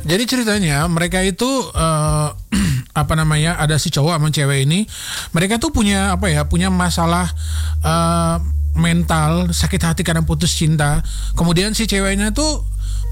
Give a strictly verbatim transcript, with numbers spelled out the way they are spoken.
Jadi ceritanya mereka itu uh, apa namanya, ada si cowok sama cewek ini, mereka tuh punya apa ya, punya masalah uh, mental, sakit hati karena putus cinta. Kemudian si ceweknya tuh